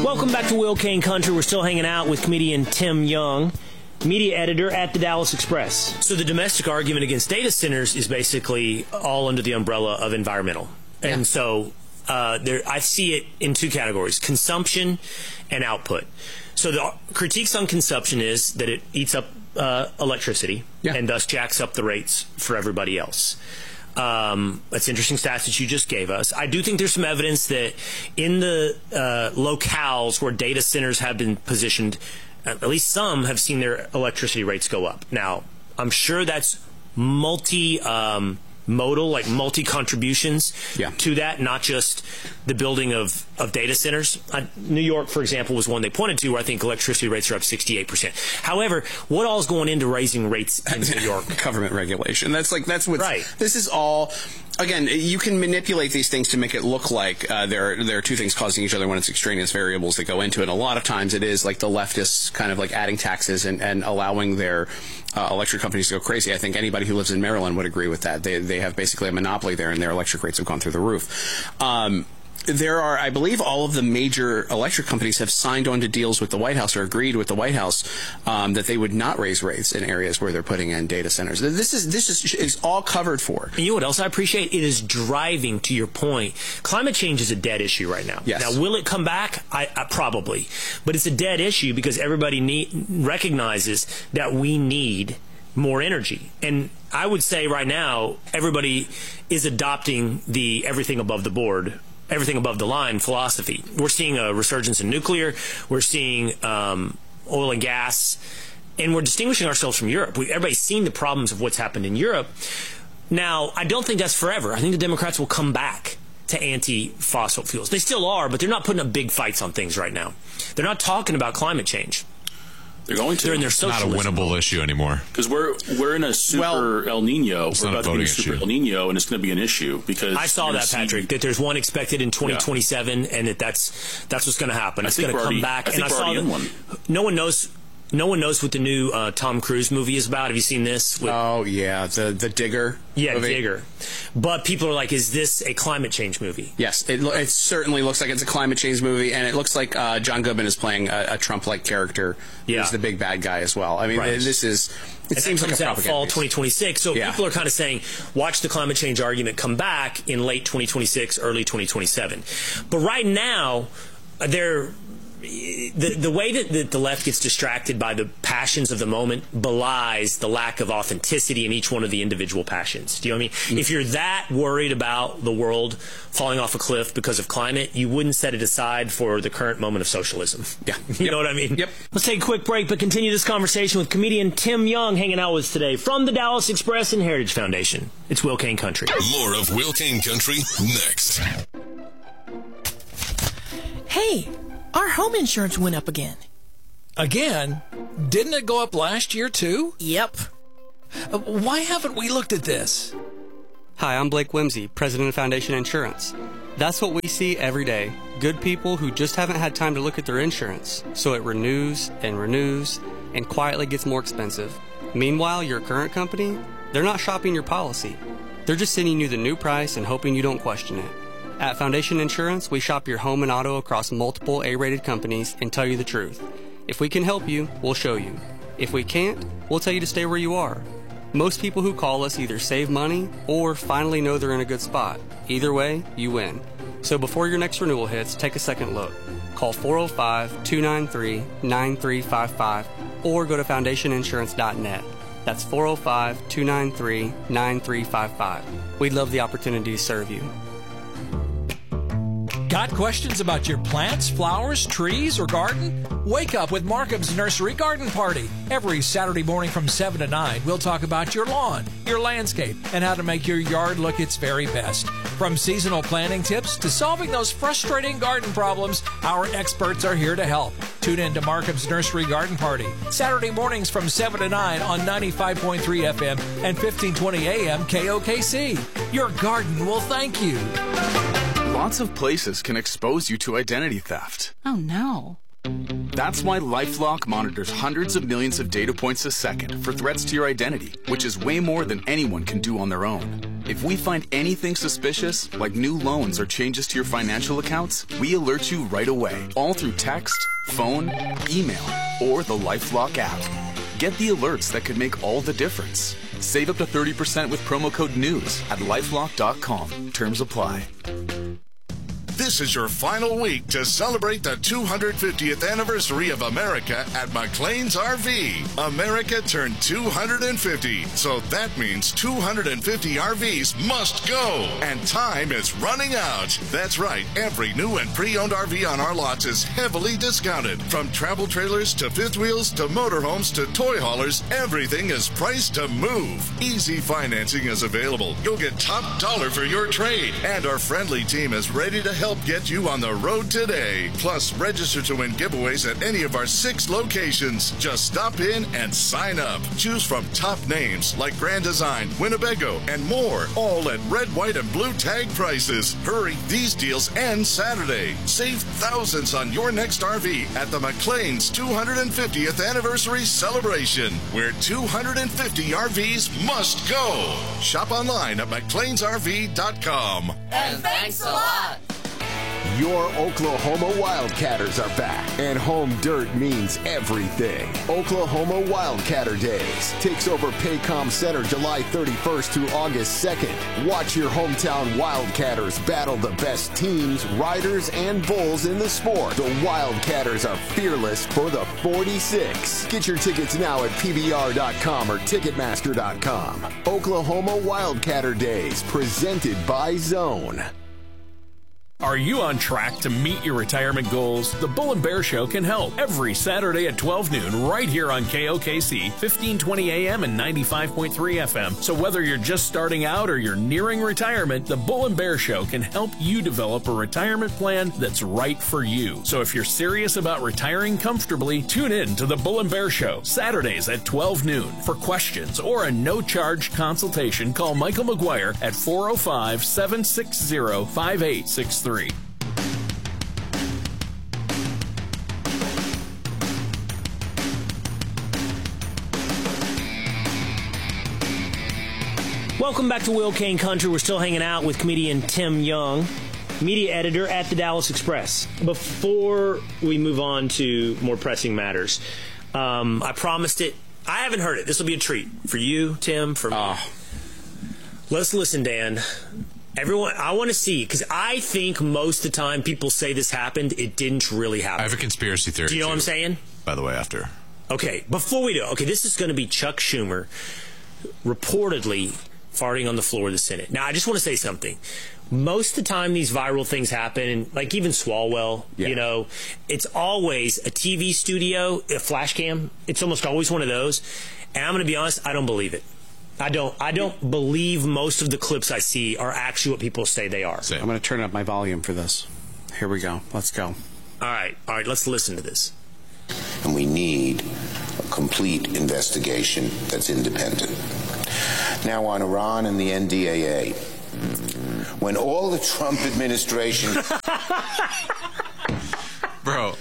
Welcome back to Will Kane Country. We're still hanging out with comedian Tim Young, media editor at the Dallas Express. So the domestic argument against data centers is basically all under the umbrella of environmental. And so I see it in two categories, consumption and output. So the critiques on consumption is that it eats up electricity and thus jacks up the rates for everybody else. That's interesting stats that you just gave us. I do think there's some evidence that in the locales where data centers have been positioned, at least some have seen their electricity rates go up. Now, I'm sure that's multi-modal, like multi-contributions to that, not just the building of data centers. New York, for example, was one they pointed to where I think electricity rates are up 68%. However, what all is going into raising rates in New York? Government regulation. That's what. Right. This is all. Again, you can manipulate these things to make it look like there are two things causing each other when it's extraneous variables that go into it. And a lot of times it is like the leftists kind of like adding taxes and allowing their electric companies to go crazy. I think anybody who lives in Maryland would agree with that. They have basically a monopoly there, and their electric rates have gone through the roof. There are, I believe, all of the major electric companies have signed on to deals with the White House or agreed with the White House that they would not raise rates in areas where they're putting in data centers. This is all covered for. And you know what else I appreciate? It is driving, to your point. Climate change is a dead issue right now. Yes. Now, will it come back? I probably. But it's a dead issue because everybody recognizes that we need more energy. And I would say right now, everybody is adopting the everything above the board, everything above the line philosophy. We're seeing a resurgence in nuclear. We're seeing oil and gas. And we're distinguishing ourselves from Europe. Everybody's seen the problems of what's happened in Europe. Now, I don't think that's forever. I think the Democrats will come back to anti-fossil fuels. They still are, but they're not putting up big fights on things right now. They're not talking about climate change. They're going to. They're in their socialism. Not a winnable issue anymore. Because we're in a super El Nino. We're about to be in a super El Nino, and it's going to be an issue. Because I saw that, Patrick, that there's one expected in 2027, and that's what's going to happen. It's going to come back. And I saw that no one knows what the new Tom Cruise movie is about. Have you seen this? The Digger. Yeah, movie. Digger. But people are like, is this a climate change movie? Yes, it certainly looks like it's a climate change movie, and it looks like John Goodman is playing a Trump-like character who's the big bad guy as well. I mean, this is... It seems like a propaganda fall 2026. So people are kind of saying, watch the climate change argument come back in late 2026, early 2027. But right now, the way that the left gets distracted by the passions of the moment belies the lack of authenticity in each one of the individual passions. Do you know what I mean? If you're that worried about the world falling off a cliff because of climate, you wouldn't set it aside for the current moment of socialism. Yeah. You know what I mean? Yep. Let's take a quick break, but continue this conversation with comedian Tim Young hanging out with us today from the Dallas Express and Heritage Foundation. It's Will Kane Country. More of Will Kane Country next. Hey, our home insurance went up again. Again? Didn't it go up last year, too? Yep. Why haven't we looked at this? Hi, I'm Blake Whimsy, president of Foundation Insurance. That's what we see every day. Good people who just haven't had time to look at their insurance. So it renews and quietly gets more expensive. Meanwhile, your current company, they're not shopping your policy. They're just sending you the new price and hoping you don't question it. At Foundation Insurance, we shop your home and auto across multiple A-rated companies and tell you the truth. If we can help you, we'll show you. If we can't, we'll tell you to stay where you are. Most people who call us either save money or finally know they're in a good spot. Either way, you win. So before your next renewal hits, take a second look. Call 405-293-9355 or go to foundationinsurance.net. That's 405-293-9355. We'd love the opportunity to serve you. Got questions about your plants, flowers, trees, or garden? Wake up with Markham's Nursery Garden Party. Every Saturday morning from 7 to 9, we'll talk about your lawn, your landscape, and how to make your yard look its very best. From seasonal planting tips to solving those frustrating garden problems, our experts are here to help. Tune in to Markham's Nursery Garden Party, Saturday mornings from 7 to 9 on 95.3 FM and 1520 AM KOKC. Your garden will thank you. Lots of places can expose you to identity theft. Oh, no. That's why LifeLock monitors hundreds of millions of data points a second for threats to your identity, which is way more than anyone can do on their own. If we find anything suspicious, like new loans or changes to your financial accounts, we alert you right away, all through text, phone, email, or the LifeLock app. Get the alerts that could make all the difference. Save up to 30% with promo code NEWS at LifeLock.com. Terms apply. This is your final week to celebrate the 250th anniversary of America at McLean's RV. America turned 250, so that means 250 RVs must go, and time is running out. That's right, every new and pre-owned RV on our lots is heavily discounted. From travel trailers to fifth wheels to motorhomes to toy haulers, everything is priced to move. Easy financing is available. You'll get top dollar for your trade, and our friendly team is ready to help get you on the road today. Plus, register to win giveaways at any of our 6 locations. Just stop in and sign up. Choose from top names like Grand Design, Winnebago, and more, all at red, white, and blue tag prices. Hurry, these deals end Saturday. Save thousands on your next RV at the McLean's 250th anniversary celebration, where 250 RVs must go. Shop online at McLeansRV.com. And thanks a lot. Your Oklahoma Wildcatters are back, and home dirt means everything. Oklahoma Wildcatter Days takes over Paycom Center July 31st through August 2nd. Watch your hometown Wildcatters battle the best teams, riders, and bulls in the sport. The Wildcatters are fearless for the 46. Get your tickets now at PBR.com or Ticketmaster.com. Oklahoma Wildcatter Days, presented by Zone. Are you on track to meet your retirement goals? The Bull and Bear Show can help every Saturday at 12 noon right here on KOKC, 1520 AM and 95.3 FM. So whether you're just starting out or you're nearing retirement, the Bull and Bear Show can help you develop a retirement plan that's right for you. So if you're serious about retiring comfortably, tune in to the Bull and Bear Show, Saturdays at 12 noon. For questions or a no-charge consultation, call Michael McGuire at 405-760-5863. Welcome back to Will Kane Country. We're still hanging out with comedian Tim Young, media editor at the Dallas Express. Before we move on to more pressing matters, I promised it. I haven't heard it. This will be a treat for you, Tim, for me. Let's listen, Dan. Everyone, I want to see, because I think most of the time people say this happened, it didn't really happen. I have a conspiracy theory. Do you know what I'm saying? By the way, after. Okay, before we do, this is going to be Chuck Schumer reportedly farting on the floor of the Senate. Now, I just want to say something. Most of the time these viral things happen, and like even Swalwell, it's always a TV studio, a flash cam. It's almost always one of those. And I'm going to be honest, I don't believe it. I don't believe most of the clips I see are actually what people say they are. I'm going to turn up my volume for this. Here we go. Let's go. All right, let's listen to this. And we need a complete investigation that's independent. Now on Iran and the NDAA, when all the Trump administration... Bro.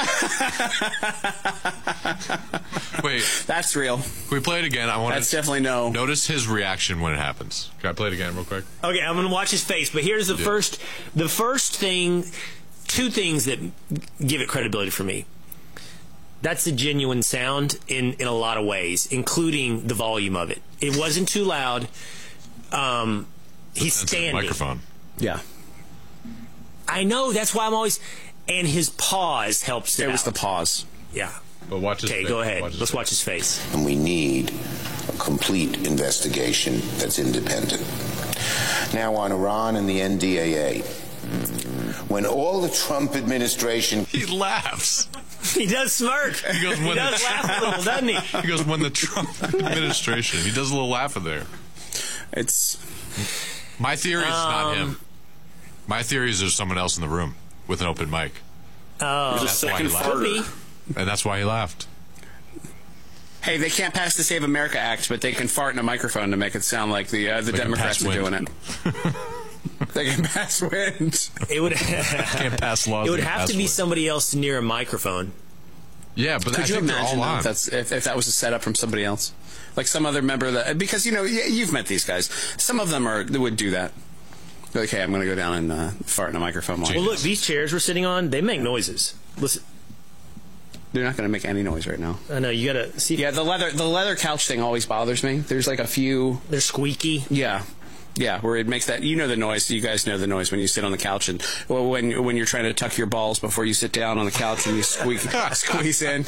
Wait. That's real. Can we play it again? That's definitely no. Notice his reaction when it happens. Can I play it again real quick? Okay, I'm going to watch his face, but here's the first thing, 2 things that give it credibility for me. That's a genuine sound in a lot of ways, including the volume of it. It wasn't too loud. He's standing. Microphone. Yeah. I know. That's why I'm always... And his pause helps it was the pause. Yeah. But watch his face. Okay, go ahead. Let's watch his face. And we need a complete investigation that's independent. Now on Iran and the NDAA, when all the Trump administration... He laughs. He does smirk. He goes, he does laugh a little, doesn't he? He goes, when the Trump administration. He does a little laugh in there. It's... My theory is not him. My theory is there's someone else in the room with an open mic. Oh, that's why he laughed. And that's why he laughed. Hey, they can't pass the Save America Act, but they can fart in a microphone to make it sound like the Democrats are doing it. They can pass wind. It would can't pass laws. It would have to be somebody else near a microphone. Yeah, but could you imagine if that was a setup from somebody else, like some other member of that? Because you've met these guys. Some of them would do that. Like, hey, I'm going to go down and fart in a microphone. Well, look, these chairs we're sitting on, they make noises. Listen. They're not going to make any noise right now. I know, you got to see. Yeah, the leather couch thing always bothers me. There's like a few. They're squeaky. Yeah, where it makes that. You know the noise. You guys know the noise when you sit on the couch and when you're trying to tuck your balls before you sit down on the couch and you squeeze in.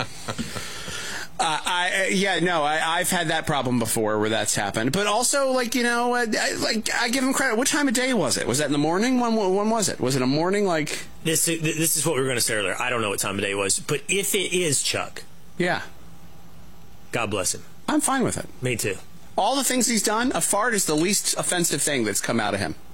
I've had that problem before where that's happened. But also, I give him credit. What time of day was it? Was that in the morning? When was it? Was it a morning? This is what we were going to say earlier. I don't know what time of day it was, but if it is Chuck, yeah, God bless him. I'm fine with it. Me too. All the things he's done, a fart is the least offensive thing that's come out of him.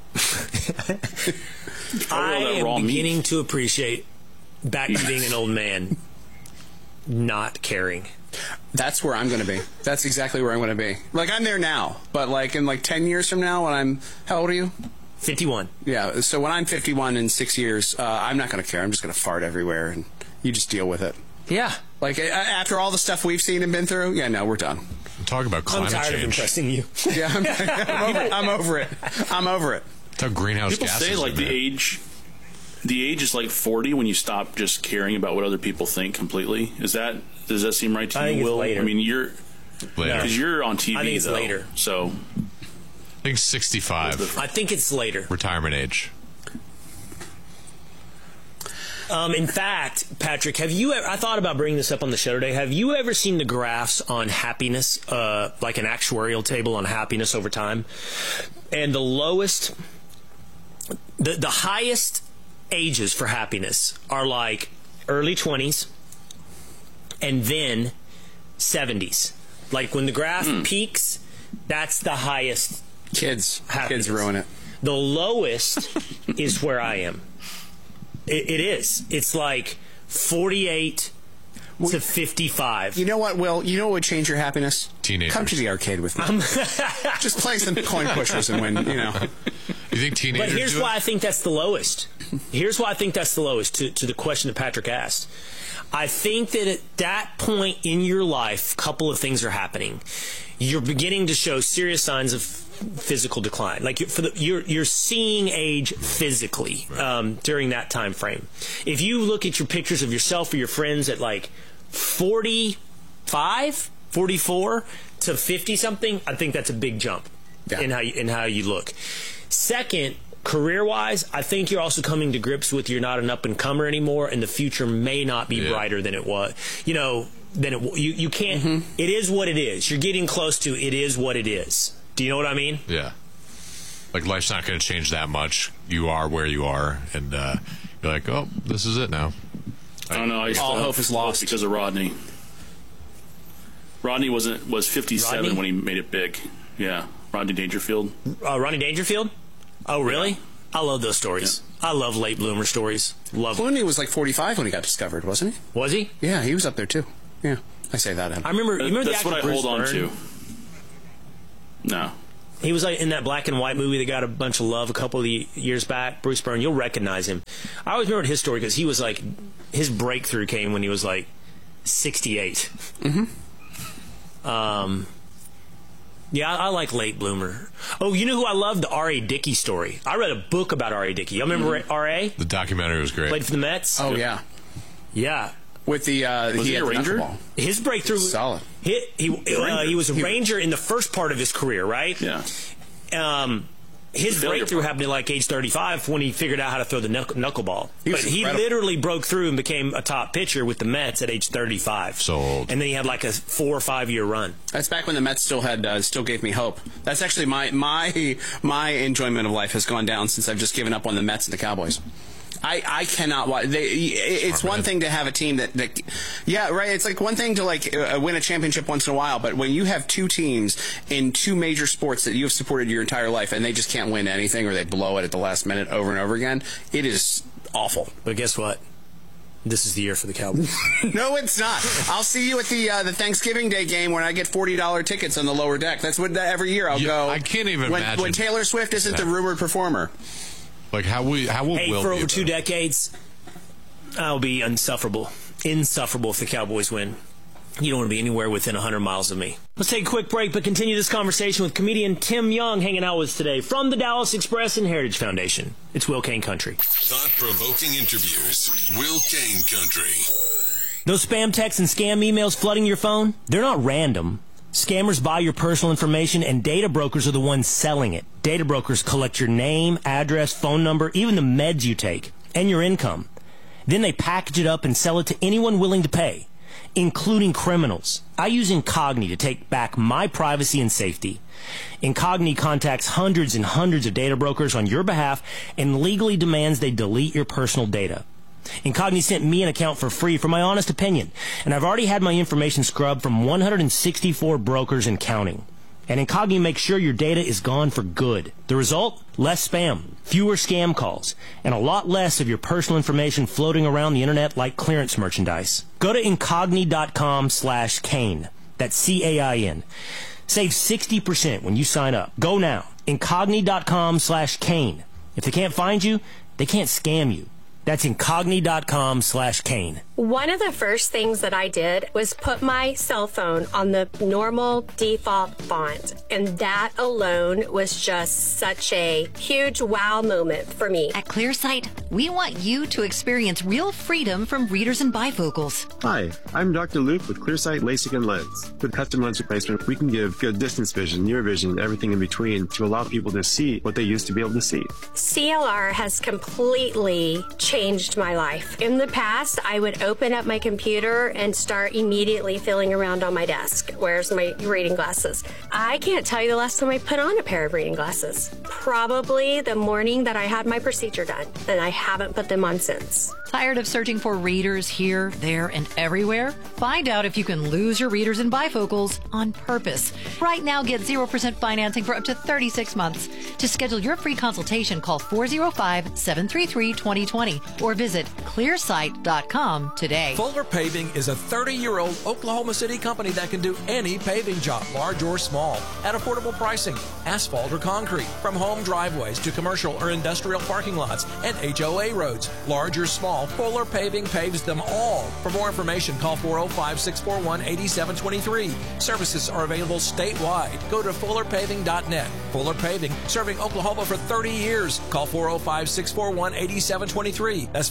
I am beginning to appreciate back to being an old man, not caring. That's where I'm going to be. That's exactly where I'm going to be. I'm there now, but in 10 years from now, when I'm, how old are you? 51. Yeah, so when I'm 51 in 6 years, I'm not going to care. I'm just going to fart everywhere, and you just deal with it. Yeah. After all the stuff we've seen and been through, we're done. Talk about climate change. I'm tired of impressing you. Yeah, I'm over it. I'm over it. That's how greenhouse gases. People say the age is 40 when you stop just caring about what other people think completely. Does that seem right to you, Will? Later. I mean, you're because you're on TV. I think it's later. So I think 65. I think it's later. Retirement age. In fact, Patrick, have you ever, I thought about bringing this up on the show today. Have you ever seen the graphs on happiness, like an actuarial table on happiness over time? And the lowest, the highest ages for happiness are early 20s and then 70s. When the graph peaks, that's the highest happiness. Kids ruin it. The lowest is where I am. It is. It's 48 to 55. You know what, Will? You know what would change your happiness? Teenagers. Come to the arcade with me. Just play some coin pushers and win, You think teenagers But here's why I think that's the lowest. Here's why I think that's the lowest to the question that Patrick asked. I think that at that point in your life, a couple of things are happening. You're beginning to show serious signs of physical decline. You're seeing age physically during that time frame. If you look at your pictures of yourself or your friends at 45, 44 to 50 something, I think that's a big jump in how you look. Second, career-wise, I think you're also coming to grips with you're not an up-and-comer anymore, and the future may not be brighter than it was. You can't. Mm-hmm. It is what it is. You're getting close to it is what it is. Do you know what I mean? Yeah. Life's not going to change that much. You are where you are, and you're oh, this is it now. I don't know. All hope is lost because of Rodney. Rodney was 57 when he made it big. Yeah, Rodney Dangerfield. Rodney Dangerfield? Oh, really? Yeah. I love those stories. Yeah. I love late bloomer stories. Clooney was 45 when he got discovered, wasn't he? Was he? Yeah, he was up there too. Yeah, I say that. I remember. You remember that's what I hold on to. No. He was in that black and white movie that got a bunch of love a couple of years back. Bruce Byrne, you'll recognize him. I always remembered his story because he was his breakthrough came when he was 68. Mm-hmm. Yeah, I like late bloomer. Oh, you know who I love? The R.A. Dickey story. I read a book about R.A. Dickey. Y'all remember R.A.? The documentary was great. Played for the Mets? Oh, yeah. Yeah. With the was he a Ranger? His breakthrough was solid. He was a Ranger in the first part of his career, right? Yeah. His breakthrough happened at age 35 when he figured out how to throw the knuckleball. He literally broke through and became a top pitcher with the Mets at age 35. So old. And then he had a 4 or 5 year run. That's back when the Mets still gave me hope. That's actually my enjoyment of life has gone down since I've just given up on the Mets and the Cowboys. I cannot watch. It's one thing to have a team that yeah, right. It's one thing to win a championship once in a while, but when you have two teams in two major sports that you have supported your entire life and they just can't win anything or they blow it at the last minute over and over again, it is awful. But guess what? This is the year for the Cowboys. No, it's not. I'll see you at the Thanksgiving Day game when I get $40 tickets on the lower deck. That's what every year I'll go. I can't even imagine when Taylor Swift isn't the rumored performer. Like how will for over 2 decades, I'll be insufferable if the Cowboys win. You don't want to be anywhere within 100 miles of me. Let's take a quick break, but continue this conversation with comedian Tim Young hanging out with us today from the Dallas Express and Heritage Foundation. It's Will Kane Country. Thought-provoking interviews. Will Kane Country. Those spam texts and scam emails flooding your phone, they're not random. Scammers buy your personal information, and data brokers are the ones selling it. Data brokers collect your name, address, phone number, even the meds you take, and your income. Then they package it up and sell it to anyone willing to pay, including criminals. I use Incogni to take back my privacy and safety. Incogni contacts hundreds and hundreds of data brokers on your behalf and legally demands they delete your personal data. Incogni sent me an account for free for my honest opinion, and I've already had my information scrubbed from 164 brokers and counting. And Incogni makes sure your data is gone for good. The result? Less spam, fewer scam calls, and a lot less of your personal information floating around the internet like clearance merchandise. Go to Incogni.com/Kane. That's C-A-I-N. Save 60% when you sign up. Go now. Incogni.com/Kane. If they can't find you, they can't scam you. That's Incogni.com/Kane. One of the first things that I did was put my cell phone on the normal default font, and that alone was just such a huge wow moment for me. At ClearSight, we want you to experience real freedom from readers and bifocals. Hi, I'm Dr. Luke with ClearSight LASIK and Lens. With custom lens replacement, we can give good distance vision, near vision, everything in between to allow people to see what they used to be able to see. CLR has completely changed my life. In the past, I would open up my computer and start immediately feeling around on my desk. Where's my reading glasses? I can't tell you the last time I put on a pair of reading glasses. Probably the morning that I had my procedure done, and I haven't put them on since. Tired of searching for readers here, there, and everywhere? Find out if you can lose your readers and bifocals on purpose. Right now, get 0% financing for up to 36 months. To schedule your free consultation, call 405-733-2020 or visit clearsight.com today. Fuller Paving is a 30-year-old Oklahoma City company that can do any paving job, large or small, at affordable pricing, asphalt or concrete, from home driveways to commercial or industrial parking lots and HOA roads, large or small. Fuller Paving paves them all. For more information, call 405-641-8723. Services are available statewide. Go to fullerpaving.net. Fuller Paving, serving Oklahoma for 30 years. Call 405-641-8723. That's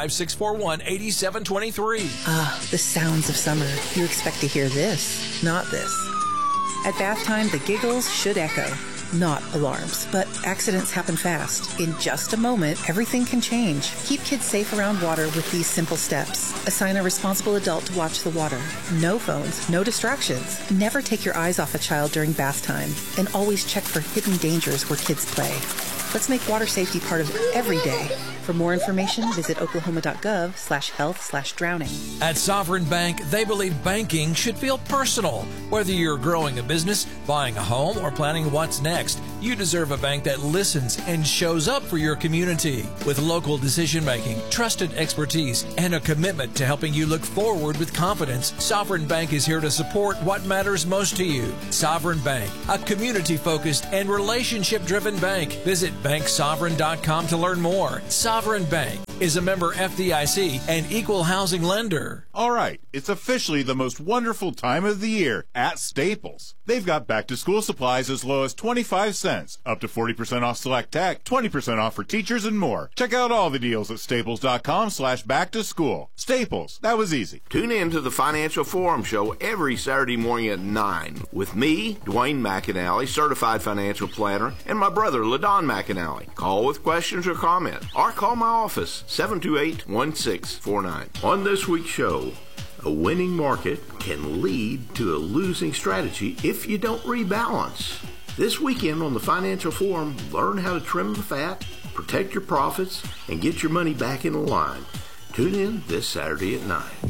405-641-8723. Ah, the sounds of summer. You expect to hear this, not this. At bath time, the giggles should echo. Not alarms, but accidents happen fast. In just a moment, everything can change. Keep kids safe around water with these simple steps. Assign a responsible adult to watch the water. No phones, no distractions. Never take your eyes off a child during bath time. And always check for hidden dangers where kids play. Let's make water safety part of every day. For more information, visit oklahoma.gov/health/drowning. At Sovereign Bank, they believe banking should feel personal. Whether you're growing a business, buying a home, or planning what's next, you deserve a bank that listens and shows up for your community. With local decision-making, trusted expertise, and a commitment to helping you look forward with confidence, Sovereign Bank is here to support what matters most to you. Sovereign Bank, a community-focused and relationship-driven bank. Visit banksovereign.com to learn more. Sovereign Bank is a member FDIC and equal housing lender. All right, it's officially the most wonderful time of the year at Staples. They've got back-to-school supplies as low as 25 cents, up to 40% off select tech, 20% off for teachers, and more. Check out all the deals at staples.com/back-to-school. Staples, that was easy. Tune in to the Financial Forum Show every Saturday morning at 9 with me, Dwayne McAnally, certified financial planner, and my brother, LaDon McAnally. Call with questions or comments, or call my office, 728-1649. On this week's show, a winning market can lead to a losing strategy if you don't rebalance. This weekend on the Financial Forum, learn how to trim the fat, protect your profits, and get your money back in line. Tune in this Saturday at 9.